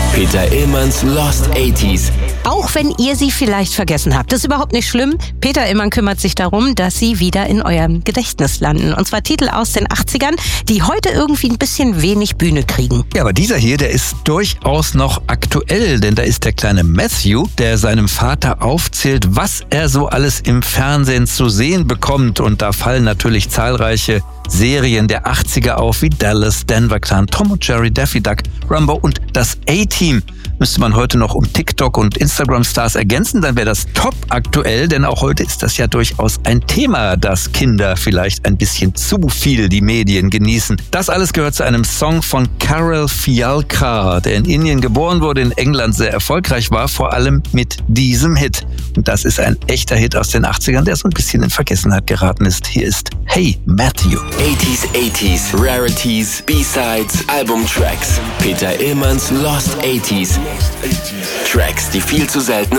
Peter Illmanns Lost 80s. Auch wenn ihr sie vielleicht vergessen habt, das ist überhaupt nicht schlimm. Peter Illmann kümmert sich darum, dass sie wieder in eurem Gedächtnis landen. Und zwar Titel aus den 80ern, die heute irgendwie ein bisschen wenig Bühne kriegen. Ja, aber dieser hier, der ist durchaus noch aktuell, denn da ist der kleine Matthew, der seinem Vater aufzählt, was er so alles im Fernsehen zu sehen bekommt. Und da fallen natürlich zahlreiche Serien der 80er auf, wie Dallas, Denver Clan, Tom und Jerry, Daffy Duck, Rumbo und das A-Team. Müsste man heute noch um TikTok und Instagram-Stars ergänzen, dann wäre das top aktuell, denn auch heute ist das ja durchaus ein Thema, dass Kinder vielleicht ein bisschen zu viel die Medien genießen. Das alles gehört zu einem Song von Karel Fialka, der in Indien geboren wurde, in England sehr erfolgreich war, vor allem mit diesem Hit. Und das ist ein echter Hit aus den 80ern, der so ein bisschen in Vergessenheit geraten ist. Hier ist Hey Matthew. 80s, Rarities, B-Sides, Albumtracks. Peter Illmanns Lost 80s. Tracks, die viel zu selten